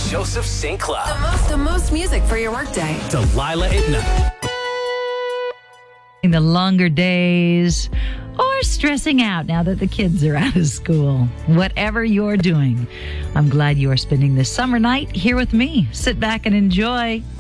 Joseph St. Cloud. The most music for your workday. Delilah at night. The longer days or stressing out now that the kids are out of school. Whatever you're doing, I'm glad you are spending this summer night here with me. Sit back and enjoy.